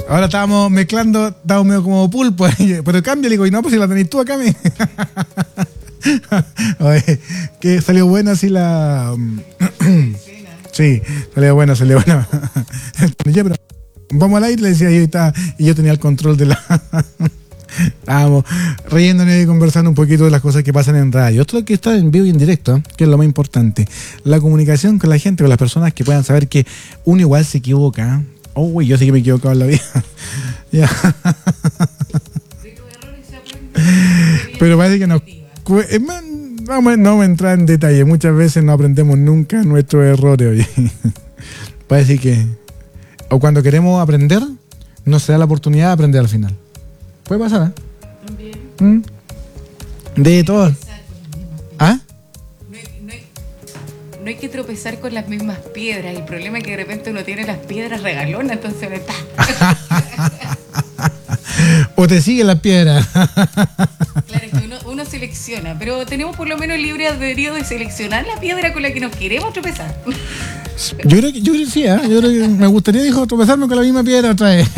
Ahora estábamos mezclando, estábamos medio como pulpo, pero cambia, le digo, y no, pues si la tenés tú acá, Oye, que salió buena así la... Sí, salió buena. Ya, pero vamos al aire, le decía yo, y yo tenía el control de la... Estábamos riéndonos y conversando un poquito de las cosas que pasan en radio. Otro que está en vivo y en directo, que es lo más importante, la comunicación con la gente, con las personas que puedan saber que uno igual se equivoca. Oh, güey, yo sé que me he equivocado en la vida. Ya. Pero parece que nos... Vamos, no vamos a entrar en detalle. Muchas veces no aprendemos nunca nuestros errores. Oye. Parece que... O cuando queremos aprender, no se da la oportunidad de aprender al final. Puede pasar, ¿eh? De todo. ¿Ah? No hay que tropezar con las mismas piedras. El problema es que de repente uno tiene las piedras regalonas, entonces uno está... O te siguen las piedras. Claro, es que uno selecciona, pero tenemos por lo menos el libre albedrío de seleccionar la piedra con la que nos queremos tropezar. Yo creo que sí, ¿eh? Yo creo que me gustaría, tropezarme con la misma piedra otra vez.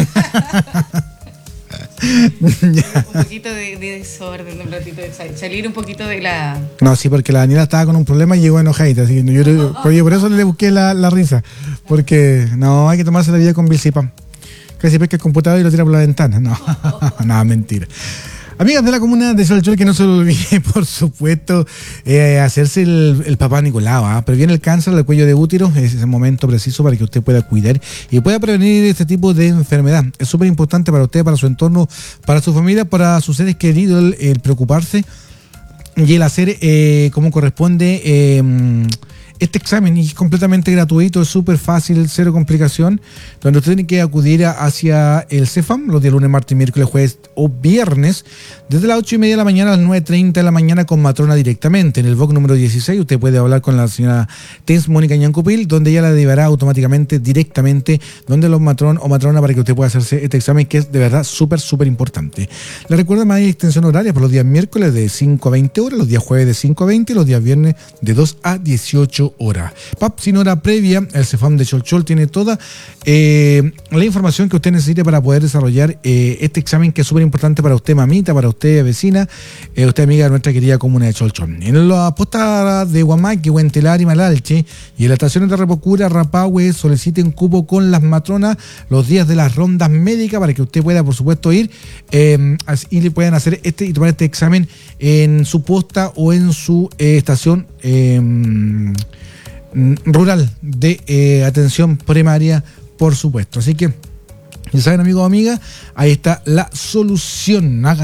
Un poquito de desorden, un ratito de salir un poquito de la... No, sí, porque la Daniela estaba con un problema y llegó enojadita, así que por eso le busqué la risa, porque no, hay que tomarse la vida con Vilsipam. Casi pesca el computador y lo tira por la ventana. No, mentira. Amigas de la comuna de Cholchol, que no se lo olvide, por supuesto, hacerse el papá Nicolau, ¿eh? Previene el cáncer del cuello de útero, es ese momento preciso para que usted pueda cuidar y pueda prevenir este tipo de enfermedad. Es súper importante para usted, para su entorno, para su familia, para sus seres queridos, el preocuparse y el hacer como corresponde este examen, y es completamente gratuito, es súper fácil, cero complicación, donde usted tiene que acudir hacia el CEFAM los días lunes, martes, miércoles, jueves o viernes, desde las 8:30 de la mañana a las 9:30 de la mañana con matrona directamente. En el BOC número 16 usted puede hablar con la señora Tens Mónica Ñancupil, donde ella la llevará automáticamente directamente donde los matrón o matrona para que usted pueda hacerse este examen, que es de verdad súper importante. Le recuerdo más, hay extensión horaria por los días miércoles de 5 a 20 horas, los días jueves de 5 a 20 y los días viernes de 2 a 18 horas. PAP sin hora previa, el CEFAM de Cholchol tiene toda la información que usted necesite para poder desarrollar este examen, que es súper importante para usted, mamita, para usted, vecina, usted, amiga de nuestra querida comuna de Cholchol. En las postas de Huamaque, Huentelar y Malalche y en las estaciones de Repocura, Rapahue, soliciten cupo con las matronas los días de las rondas médicas para que usted pueda, por supuesto, ir y le puedan hacer y tomar este examen en su posta o en su estación rural de atención primaria, por supuesto. Así que, ya saben, amigos o amigas, ahí está la solución.